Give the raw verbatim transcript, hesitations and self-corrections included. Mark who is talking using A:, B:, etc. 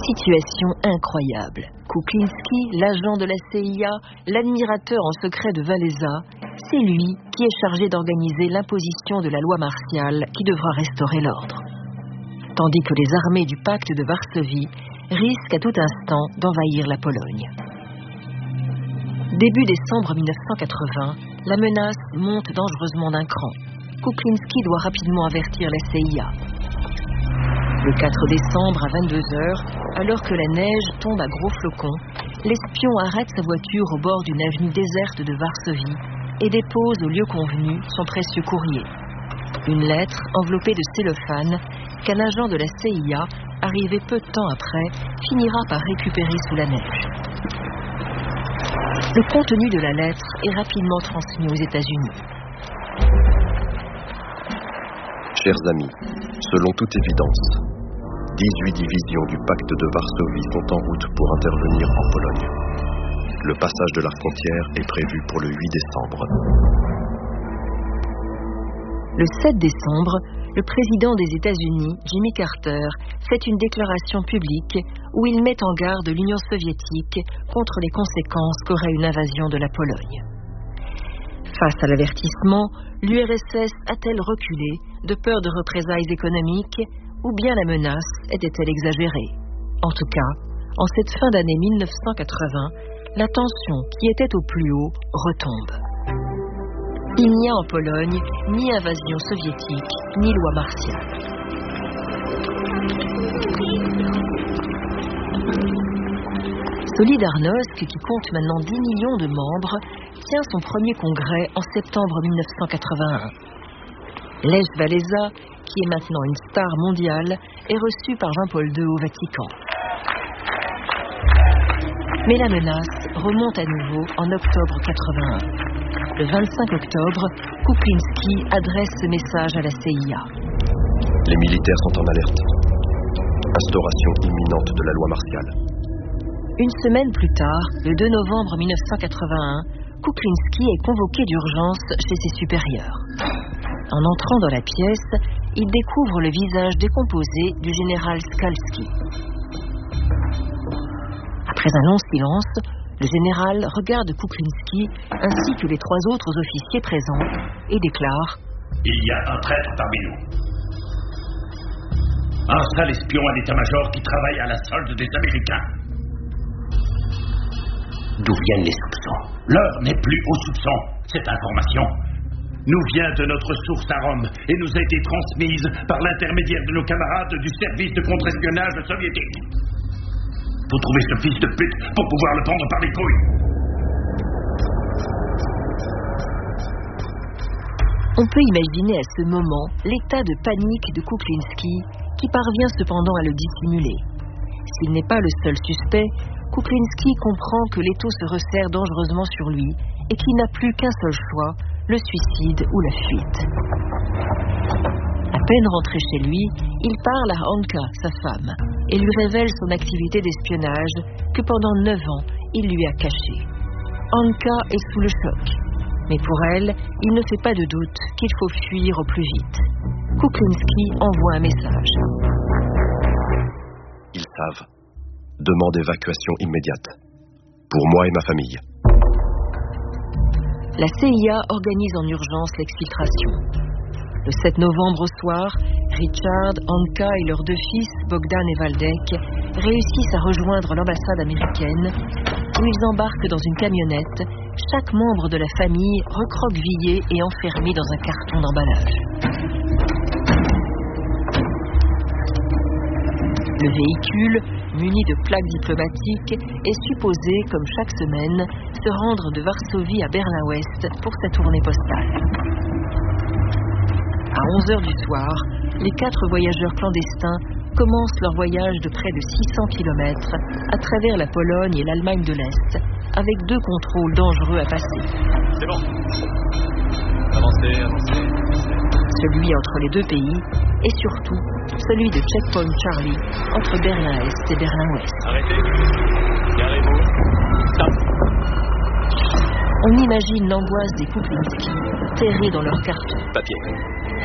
A: Situation incroyable. Kuklinski, l'agent de la C I A, l'admirateur en secret de Walesa, c'est lui qui est chargé d'organiser l'imposition de la loi martiale qui devra restaurer l'ordre. Tandis que les armées du pacte de Varsovie risquent à tout instant d'envahir la Pologne. Début décembre mille neuf cent quatre-vingts, la menace monte dangereusement d'un cran. Kuklinski doit rapidement avertir la C I A. Le quatre décembre à vingt-deux heures, alors que la neige tombe à gros flocons, l'espion arrête sa voiture au bord d'une avenue déserte de Varsovie et dépose au lieu convenu son précieux courrier. Une lettre enveloppée de cellophane qu'un agent de la C I A, arrivé peu de temps après, finira par récupérer sous la neige. Le contenu de la lettre est rapidement transmis aux États-Unis.
B: Chers amis, selon toute évidence, dix-huit divisions du pacte de Varsovie sont en route pour intervenir en Pologne. Le passage de la frontière est prévu pour le huit décembre.
A: Le sept décembre, le président des États-Unis, Jimmy Carter, fait une déclaration publique où il met en garde l'Union soviétique contre les conséquences qu'aurait une invasion de la Pologne. Face à l'avertissement, l'U R S S a-t-elle reculé de peur de représailles économiques ou bien la menace était-elle exagérée? En tout cas, en cette fin d'année mille neuf cent quatre-vingts, la tension qui était au plus haut retombe. Il n'y a en Pologne ni invasion soviétique, ni loi martiale. Solidarnosc, qui compte maintenant dix millions de membres, tient son premier congrès en septembre mille neuf cent quatre-vingt-un. Lech Walesa, qui est maintenant une star mondiale, est reçu par Jean-Paul deux au Vatican. Mais la menace remonte à nouveau en octobre quatre-vingt-un. Le vingt-cinq octobre, Kuklinski adresse ce message à la C I A.
B: Les militaires sont en alerte. Instauration imminente de la loi martiale.
A: Une semaine plus tard, le deux novembre mille neuf cent quatre-vingt-un, Kuklinski est convoqué d'urgence chez ses supérieurs. En entrant dans la pièce, il découvre le visage décomposé du général Skalski. Après un long silence, le général regarde Kuklinski ainsi que les trois autres officiers présents et déclare
C: « Il y a un traître parmi nous. Un sale espion à l'état-major qui travaille à la solde des Américains. D'où viennent les soupçons? L'heure n'est plus aux soupçons. Cette information nous vient de notre source à Rome et nous a été transmise par l'intermédiaire de nos camarades du service de contre-espionnage soviétique. Faut trouver ce fils de pute pour pouvoir le prendre par les couilles. »
A: On peut imaginer à ce moment l'état de panique de Kuklinski, qui parvient cependant à le dissimuler. S'il n'est pas le seul suspect, Kuklinski comprend que l'étau se resserre dangereusement sur lui et qu'il n'a plus qu'un seul choix, le suicide ou la fuite. À peine rentré chez lui, il parle à Anka, sa femme, et lui révèle son activité d'espionnage que pendant neuf ans, il lui a cachée. Anka est sous le choc, mais pour elle, il ne fait pas de doute qu'il faut fuir au plus vite. Kuklinski envoie un message.
B: Ils savent. Demande évacuation immédiate. Pour moi et ma famille.
A: La C I A organise en urgence l'exfiltration. Le sept novembre au soir, Richard, Anka et leurs deux fils, Bogdan et Waldek, réussissent à rejoindre l'ambassade américaine où ils embarquent dans une camionnette, chaque membre de la famille recroquevillé et enfermé dans un carton d'emballage. Le véhicule, muni de plaques diplomatiques, est supposé, comme chaque semaine, se rendre de Varsovie à Berlin-Ouest pour sa tournée postale. À onze heures du soir, les quatre voyageurs clandestins commencent leur voyage de près de six cents kilomètres à travers la Pologne et l'Allemagne de l'Est, avec deux contrôles dangereux à passer.
D: C'est bon. Avancez, avancez.
A: Celui entre les deux pays et surtout celui de Checkpoint Charlie entre Berlin-Est et Berlin-Ouest.
D: Arrêtez. Garez-vous. Stop.
A: On imagine l'angoisse des Kuklinski terrés dans leur carton.
D: Papier.